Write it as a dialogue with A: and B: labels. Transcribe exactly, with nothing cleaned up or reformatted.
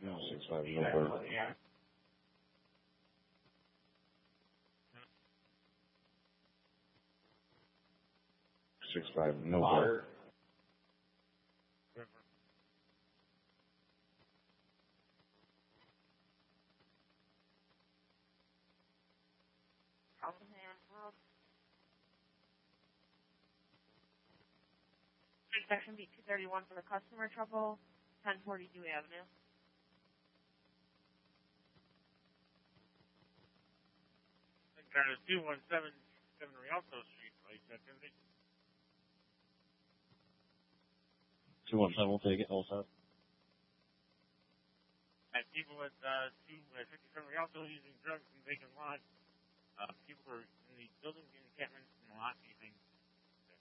A: six five, no
B: Yeah.
A: Six five, no bar.
C: Section B two thirty-one for the customer trouble, ten forty Dewey Avenue.
B: Kind of two one seven seven Rialto Street, like that, didn't they?
D: two one seven, we'll take it also.
B: And people at uh, two fifty-seven Rialto using drugs in vacant lots. Uh, people are in the building encampments and lots, anything.